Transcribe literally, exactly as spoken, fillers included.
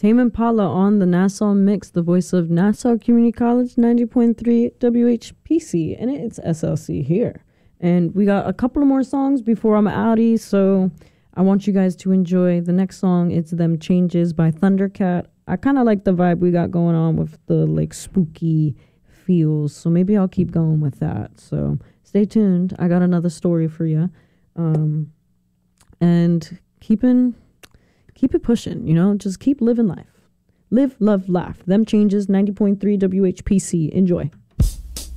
Tame Impala on the Nassau Mix, the voice of Nassau Community College, ninety point three W H P C, and it's S L C here. And we got a couple of more songs before I'm outie, so I want you guys to enjoy the next song. It's Them Changes by Thundercat. I kind of like the vibe we got going on with the like spooky feels, so maybe I'll keep going with that. So stay tuned. I got another story for you. Um, and keeping, keep it pushing, you know, just keep living life. Live, love, laugh. Them Changes, ninety point three W H P C. Enjoy.